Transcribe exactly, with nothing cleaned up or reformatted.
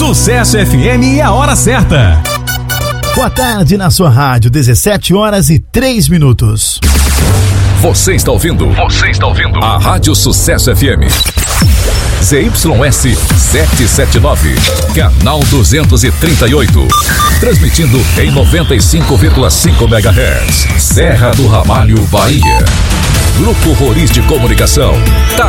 Sucesso F M e a hora certa. Boa tarde na sua rádio, dezessete horas e três minutos. Você está ouvindo? Você está ouvindo? A Rádio Sucesso F M. Z Y S setecentos e setenta e nove, canal duzentos e trinta e oito. Transmitindo em noventa e cinco vírgula cinco megahertz. Serra do Ramalho, Bahia. Grupo Roriz de Comunicação. Tá